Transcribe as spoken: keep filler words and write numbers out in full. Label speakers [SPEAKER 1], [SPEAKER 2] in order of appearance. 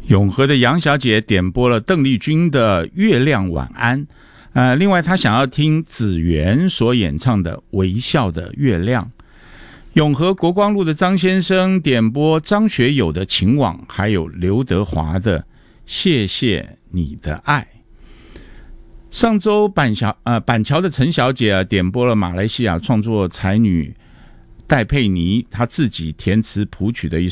[SPEAKER 1] 永和的杨小姐点播了邓丽君的《月亮晚安》，呃，另外她想要听子源所演唱的《微笑的月亮》。永和国光路的张先生点播张学友的《情网》，还有刘德华的《谢谢你的爱》。上周板桥呃板桥的陈小姐啊点播了马来西亚创作才女戴佩妮她自己填词谱曲的一